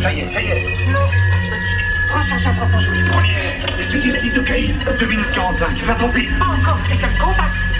Ça y est, ça y est. 350 jours. Première. Et c'est qu'il a dit de Caïn. 2 minutes 45. Va tomber. Encore quelqu'un de contact.